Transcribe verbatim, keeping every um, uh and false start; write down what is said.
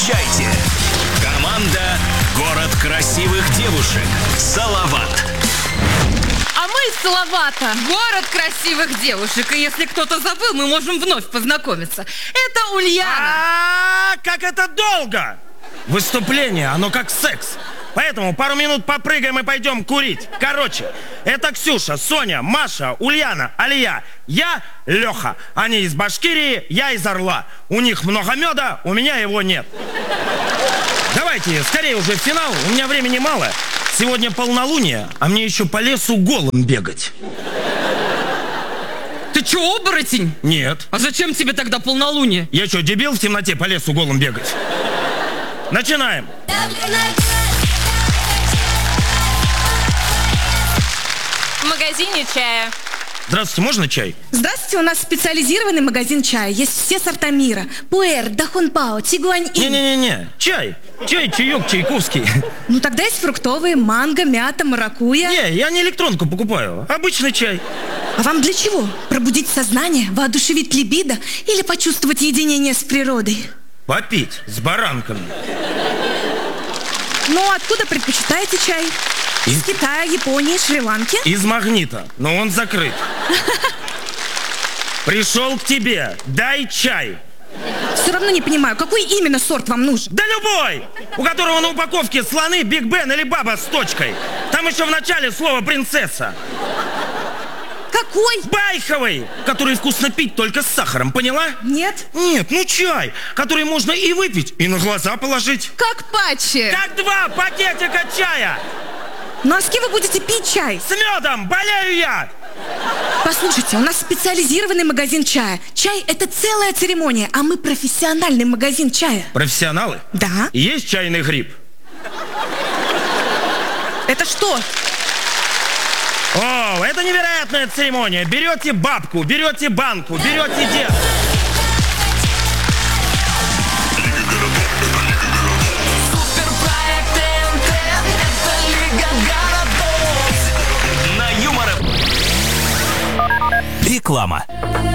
Встречайте! Команда «Город красивых девушек». Салават. А мы из Салавата. Город красивых девушек. И если кто-то забыл, мы можем вновь познакомиться. Это Ульяна. А, как это долго! Выступление, оно как секс. Поэтому пару минут попрыгаем и пойдем курить. Короче, это Ксюша, Соня, Маша, Ульяна, Алия. Я Леха. Они из Башкирии, я из Орла. У них много меда, у меня его нет. Давайте, скорее уже в финал, у меня времени мало. Сегодня полнолуние, а мне еще по лесу голым бегать. Ты че, оборотень? Нет. А зачем тебе тогда полнолуние? Я что, дебил в темноте по лесу голым бегать? Начинаем. В магазине чая. Здравствуйте, можно чай? Здравствуйте, у нас специализированный магазин чая. Есть все сорта мира. Пуэр, Дахунпао, Тигуань-И. Не-не-не, чай. Чай, чаек, чайковский. Ну тогда есть фруктовые, манго, мята, маракуйя. Не, я не электронку покупаю, обычный чай. А вам для чего? Пробудить сознание, воодушевить либидо или почувствовать единение с природой? Попить с баранками. Ну, откуда предпочитаете чай? Из Китая, Японии, Шри-Ланки? Из Магнита, но он закрыт. Пришел к тебе, дай чай. Все равно не понимаю, какой именно сорт вам нужен? Да любой, у которого на упаковке слоны, Биг Бен или баба с точкой. Там еще в начале слово принцесса. Какой? Байховый, который вкусно пить только с сахаром, поняла? Нет. Нет, ну чай, который можно и выпить, и на глаза положить. Как патчи. Как два пакетика чая. Ну а с кем вы будете пить чай? С медом, болею я. Послушайте, у нас специализированный магазин чая. Чай – это целая церемония, а мы профессиональный магазин чая. Профессионалы? Да. Есть чайный гриб? Это что? О, это невероятная церемония. Берете бабку, берете банку, берете дед. На Юмор. Реклама.